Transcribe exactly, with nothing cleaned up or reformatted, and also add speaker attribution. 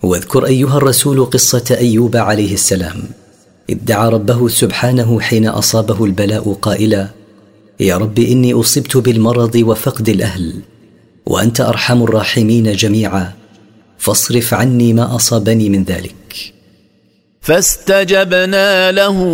Speaker 1: واذكر أيها الرسول قصة أيوب عليه السلام، إذ دعا ربه سبحانه حين أصابه البلاء قائلا: يا رب إني أصبت بالمرض وفقد الأهل، وأنت أرحم الراحمين جميعا، فاصرف عني ما أصابني من ذلك.
Speaker 2: فاستجبنا له